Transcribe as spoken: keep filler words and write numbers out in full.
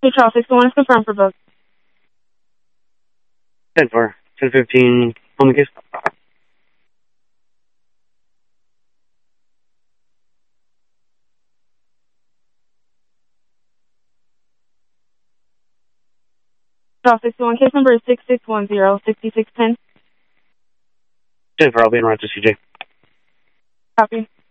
Hey, Charles, six one is confirmed for both. ten four, ten fifteen, on the case. Charles, six one, case number is six six one zero, six six one zero. ten four, I'll be in right to C J. Copy.